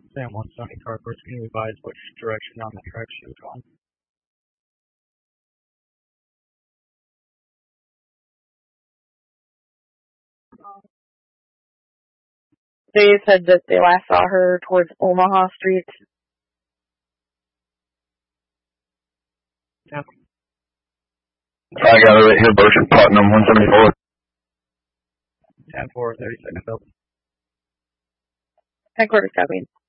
Sam 170 car person, can you advise which direction on the track she was going? They said that they last saw her towards Omaha Street. Yep. I got it right here, Berkshire, Putnam, 174. 10-4, 30 seconds up. 10 quarters copy.